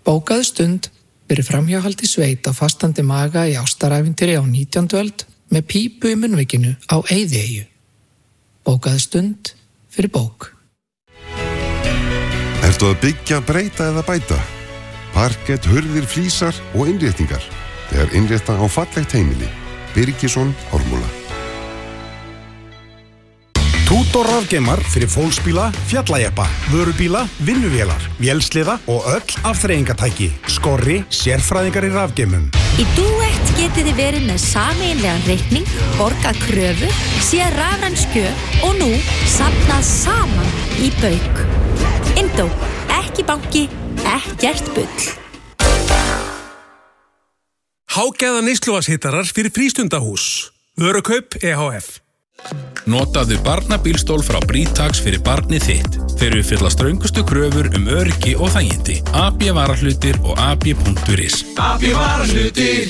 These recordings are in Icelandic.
Bókaðu stund fyrir framhjáhaldi sveit á fastandi maga í ástarævintýri á 19. öld með pípu í munnvikinu á Eyðieyju. Bókaðu stund fyrir bók. Ertu að byggja, breyta eða bæta? Parkett, hurðir, flísar og innréttingar. Þegar innrétta á fallegt heimili. Birgisson, Ármúla. Tútor rafgeimar fyrir fólksbíla, fjallajeppa, vörubíla, vinnuvélar, vélsliða og öll afþreyingatæki. Skorri, sérfræðingar í rafgeimum. Í Duett getið þið verið með sameiginlegan reikning, borgað kröfu, séð rafræn skjöl og nú safnað saman í bauk. Indó, ekki banki, ekkert bull. Hágæða neysluvatnshitarar fyrir frístundahús. Vörukaup EHF. Notaðu barnabílstól frá Britax fyrir barnið þitt. Þeir uppfylla ströngustu kröfur öryggi og þægindi. AB varahlutir og ab.is. AB varahlutir.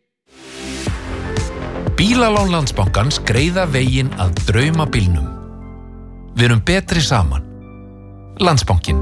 Bílalán Landsbankans greiða veginn að draumabílnum. Við erum betri saman. Landsbankinn.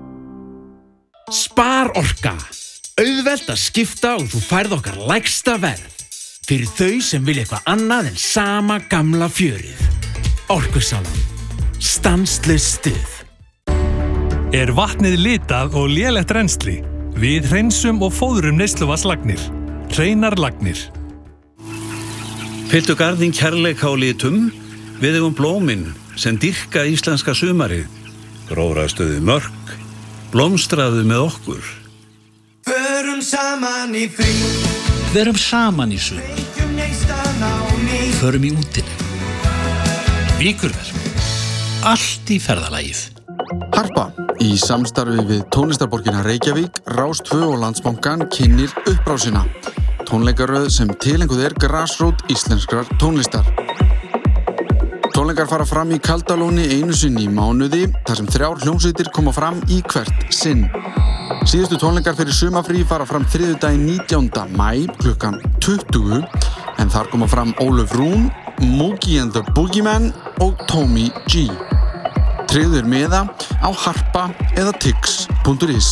Spar orka. Auðvelt að skipta og þú færð okkar lægsta verð. Fyrir þau sem vilja eitthvað annað en sama gamla fjörið. Orkusalan. Stanslaust stuð. Er vatnið litað og lélegt rennsli? Við hreinsum og fóðrum neysluvatnslagnir. Hreinar lagnir. Fylltu garðinn kærleika og litum, við eigum blómin sem dýrka íslenska sumarið. Gróðraðstöðu mörk, blómstraðu með okkur. Förum saman í frí. Verum saman í sumar. Förum í útinu. Víkurverk. Allt í ferðalagið. Harpa, í samstarfi við tónlistarborgina Reykjavík, Rás 2 og Landsbankann kynnir upprásina. Tónleikaröð sem tilenguð grasrót íslenskrar tónlistar. Tónleikar fara fram í Kaldalóni einu sinni í mánuði, þar sem 3 hljómsveitir koma fram í hvert sinn. Síðustu tónleikar fyrir sumarfrí fara fram þriðjudaginn 19. maí klukkan 20, en þar koma fram Ólöf Rún, Mookie and the Boogeyman og Tommy G. Tryggðu miða á harpa eða tix.is.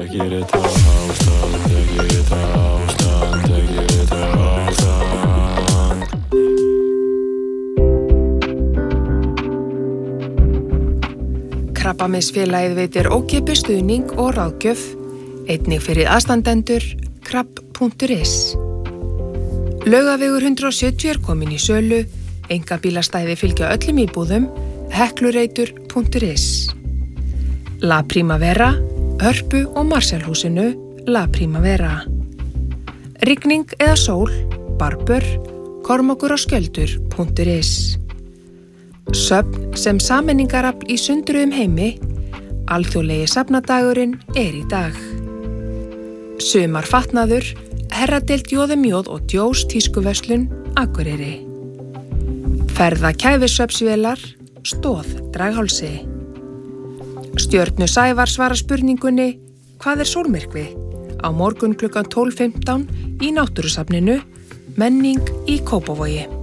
Krabbameinsfélagið veitir ókeypis stuðning og ráðgjöf, einnig fyrir aðstandendur, krabb.is. Laugavegur 170 er komin í sölu, einkabílastæði fylgja öllum íbúðum, heklureitur.is. La Primavera, Hörpu og Marselhúsinu, La Primavera. Rigning eða sól, Barbur, Kormákur og Skjöldur.is. Söfn sem sameiningarafl í sundruðum heimi, alþjóðlegi safnadagurinn er í dag. Sumarfatnaður, herradeild Jóðumjóð og Djós tískuverslun, Akureyri. Ferða kæfisvefsvélar, Stóð, Draghálsi. Stjörnu Sævar svara spurningunni, hvað er sólmyrkvi? Á morgun klukkan 12:15 í Náttúrusafninu, menning í Kópavogi.